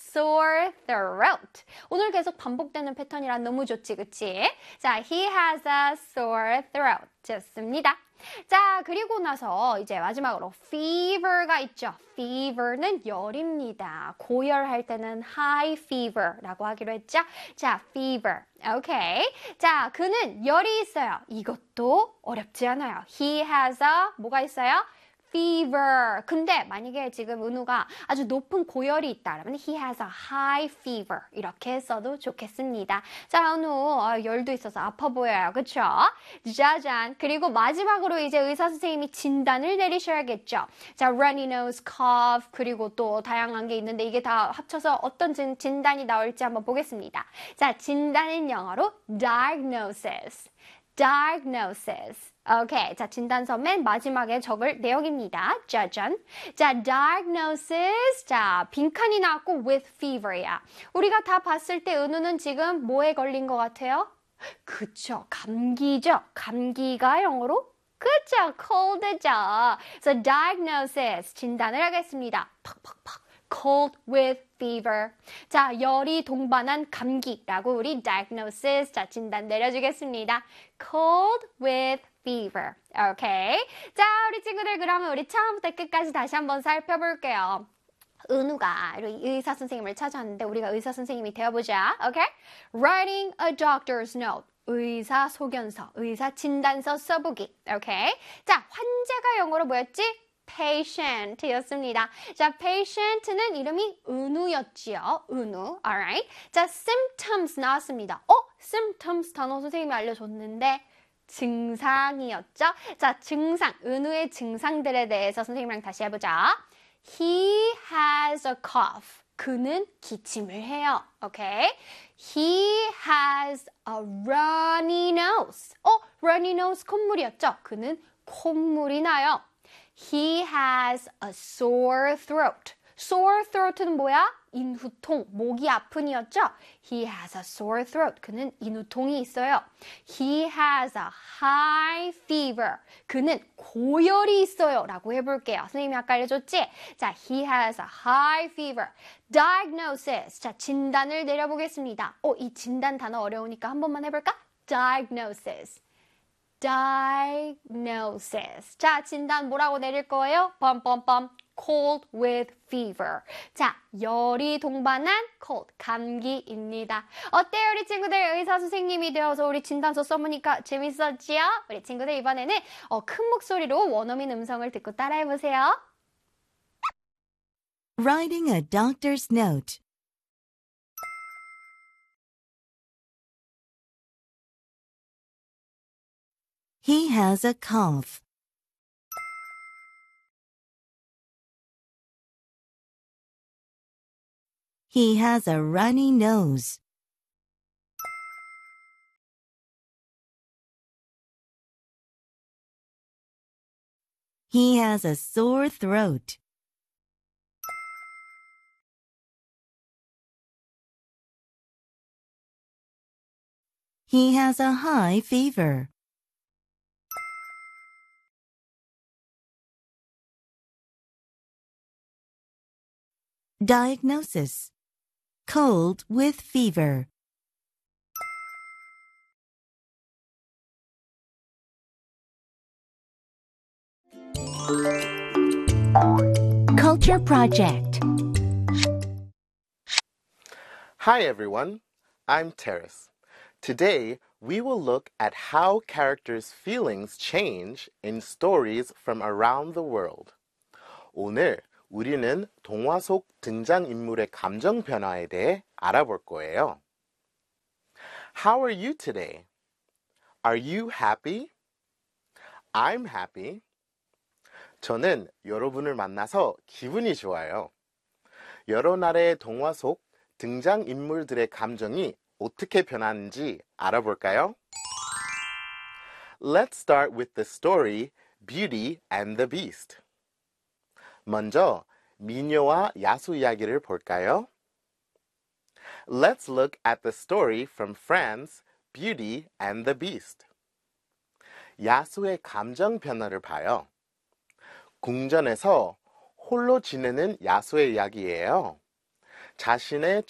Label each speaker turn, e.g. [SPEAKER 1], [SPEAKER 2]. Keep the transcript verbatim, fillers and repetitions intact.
[SPEAKER 1] sore throat. 오늘 계속 반복되는 패턴이라 너무 좋지, 그치? 자, he has a sore throat. 좋습니다. 자, 그리고 나서 이제 마지막으로 fever가 있죠. fever는 열입니다. 고열할 때는 high fever라고 하기로 했죠. 자, fever. 오케이. 자, 그는 열이 있어요. 이것도 어렵지 않아요. He has a 뭐가 있어요? fever. 근데 만약에 지금 은우가 아주 높은 고열이 있다라면 he has a high fever. 이렇게 써도 좋겠습니다. 자, 은우 어, 열도 있어서 아파 보여요. 그쵸? 짜잔. 그리고 마지막으로 이제 의사 선생님이 진단을 내리셔야겠죠. 자, runny nose, cough 그리고 또 다양한 게 있는데 이게 다 합쳐서 어떤 진, 진단이 나올지 한번 보겠습니다. 자, 진단은 영어로 diagnosis. diagnosis. 오케이. 자, 진단서 맨 마지막에 적을 내용입니다. 짜잔. 자, diagnosis. 자, 빈칸이 나왔고 with fever야. 우리가 다 봤을 때 은우는 지금 뭐에 걸린 것 같아요? 그쵸. 감기죠. 감기가 영어로? 그쵸. cold죠. 그래서 diagnosis. 진단을 하겠습니다. 팍팍팍. cold with fever. 자, 열이 동반한 감기라고 우리 diagnosis. 자, 진단 내려주겠습니다. cold with fever. 오케이. 자, 우리 친구들 그러면 우리 처음부터 끝까지 다시 한번 살펴볼게요. 은우가 의사 선생님을 찾아왔는데 우리가 의사 선생님이 되어보자. 오케이? Writing a doctor's note. 의사 소견서, 의사 진단서 써보기. 오케이? 자, 환자가 영어로 뭐였지? patient였습니다. 자, patient는 이름이 은우였지요. 은우. alright. 자, symptoms 나왔습니다. 어? symptoms 단어 선생님이 알려줬는데 증상이었죠? 자, 증상. 은우의 증상들에 대해서 선생님이랑 다시 해보자. He has a cough. 그는 기침을 해요. 오케이? He has a runny nose. 어? runny nose 콧물이었죠? 그는 콧물이 나요. He has a sore throat. sore throat는 뭐야? 인후통, 목이 아픈이었죠? He has a sore throat. 그는 인후통이 있어요. He has a high fever. 그는 고열이 있어요. 라고 해볼게요. 선생님이 아까 알려줬지? 자, he has a high fever. diagnosis. 자, 진단을 내려보겠습니다. 어, 이 진단 단어 어려우니까 한 번만 해볼까? diagnosis. diagnosis. 자, 진단 뭐라고 내릴 거예요? 뻔뻔뻔. cold with fever. 자, 열이 동반한 cold, 감기입니다. 어때요, 우리 친구들? 의사 선생님이 되어서 우리 진단서 써보니까 재밌었지요? 우리 친구들 이번에는 어, 큰 목소리로 원어민 음성을 듣고 따라해보세요.
[SPEAKER 2] Writing a doctor's note. He has a cough. He has a runny nose. He has a sore throat. He has a high fever. Diagnosis. Cold with fever. Culture Project.
[SPEAKER 3] Hi everyone, I'm Terrace. Today we will look at how characters' feelings change in stories from around the world. 오늘 우리는 동화 속 등장인물의 감정 변화에 대해 알아볼 거예요. How are you today? Are you happy? I'm happy. 저는 여러분을 만나서 기분이 좋아요. 여러 나라의 동화 속 등장인물들의 감정이 어떻게 변하는지 알아볼까요? Let's start with the story Beauty and the Beast. 먼저 미녀와 야수 이야기를 볼까요? Let's look at the story from France, Beauty and the Beast. 야수의 감정 변화를 봐요. 궁전에서 홀로 지내는 야수의 이야기예요. 자신의